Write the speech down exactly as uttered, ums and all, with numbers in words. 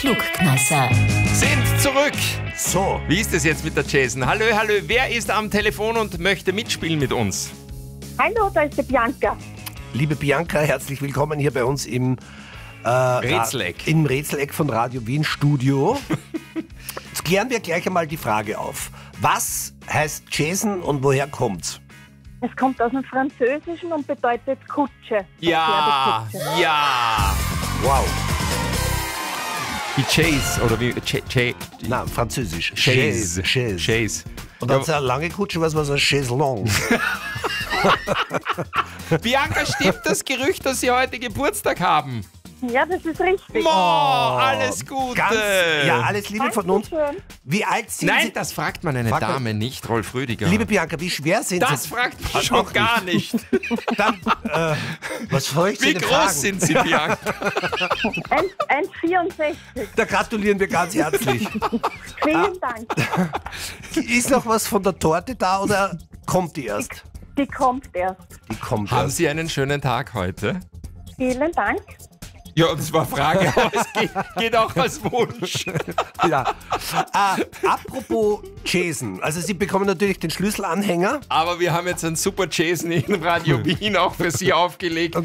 Klugkneisser Sind zurück. So, Wie ist es jetzt mit der Jason? Hallo, hallo, wer ist am Telefon und möchte mitspielen mit uns? Hallo, da ist die Bianca. liebe Bianca, herzlich willkommen hier bei uns im äh, Rätseleck. Ra- Im Rätseleck von Radio Wien Studio. Jetzt klären wir gleich einmal die Frage auf. Was heißt Jason und woher kommt's? Es kommt aus dem Französischen und bedeutet Kutsche. Ja, Pferdekutsche. ja. Wow. Wie Chase oder wie Ch Ch Na, französisch. Chaise. Chaise. Chase. Und dann so eine lange Kutsche, was war so ein Chaiselong? Bianca, stimmt das Gerücht, dass Sie heute Geburtstag haben? Ja, das ist richtig. Mo, alles Gute. Ganz, ja, alles Liebe von uns. Dankeschön. Wie alt sind Nein, Sie? das fragt man eine Fragt man- Dame, nicht Rolf Rüdiger. Liebe Bianca, wie schwer sind das Sie? fragt man Auch schon nicht. gar nicht. Dann, äh, was soll ich Wie denn groß fragen? sind Sie, Bianca? eins Komma vierundsechzig. Da gratulieren wir ganz herzlich. Vielen Dank. Ist noch was von der Torte da oder kommt die erst? Die kommt erst. Die kommt Haben erst. Sie einen schönen Tag heute? Vielen Dank. Ja, das war Frage, aber es geht, geht auch als Wunsch. Ja. Äh, apropos Jason, also Sie bekommen natürlich den Schlüsselanhänger. Aber wir haben jetzt einen super Jason in Radio Wien auch für Sie aufgelegt.